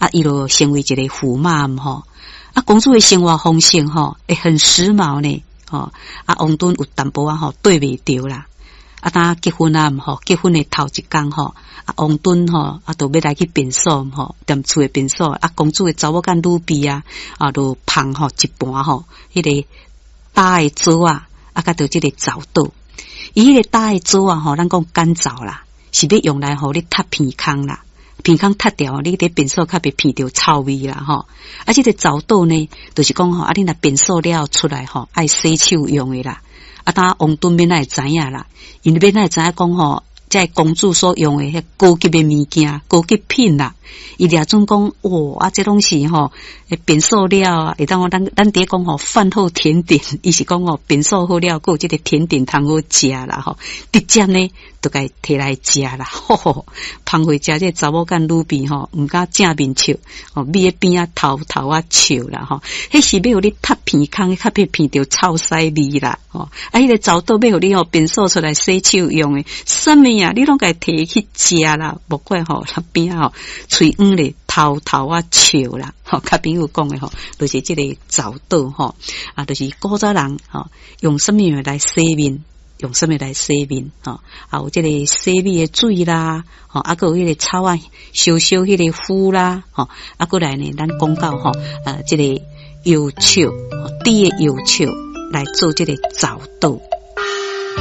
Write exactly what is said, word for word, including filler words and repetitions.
啊，伊就成为一个驸马吼。啊，公主的生活方式吼，会很时髦呢，吼。啊，王敦有淡薄啊吼对袂着啦。啊，当结婚啊吼，结婚的头一天吼，啊，王敦吼啊，都要来去便所吼，踮厝的便所，啊，公主的查某干女婢啊，啊，都捧吼一盘吼，迄、那个打的粥啊，啊，甲到即个枣豆，伊迄个打的粥啊吼，咱讲干枣啦，是要用来吼你踢鼻孔啦，鼻孔踢掉，你伫便所较袂闻到臭味啦吼。啊，即、这个枣豆呢，就是讲吼，啊，你若便所了出来吼，爱洗手用的啦。啊，当王敦免会知影啦，因免会知影讲吼，即公主所用的迄高级的物件、高级品啦，伊掠准讲，哇，啊，这拢是吼，便所了啊，会当我咱咱伫讲吼，饭后甜点，伊是讲吼，便所好了，有即个甜点通好食啦吼，直接呢，都该摕来食啦，吼吼，捧回食这查某干女婢吼，毋敢正面笑，吼，咪喺边啊头头啊笑啦吼，迄是要有你踢鼻孔，较别闻到臭屎味啦，吼，啊，迄个枣豆要有你吼便所出来洗手用的，什么啊，你拢该摕去食啦，莫怪吼，那边吼，喙黄咧，头头啊笑啦，吼，较朋友讲的吼，就是即个枣豆吼，啊，就是古早人吼，用什么来洗面？用什么来洗面？吼、哦，啊有即个洗面的水啦，吼、哦，啊个有迄个草啊，烧烧迄个敷啦，吼、哦，啊过来呢，咱讲到吼，呃，即、这个油手，滴的油手来做即个枣豆。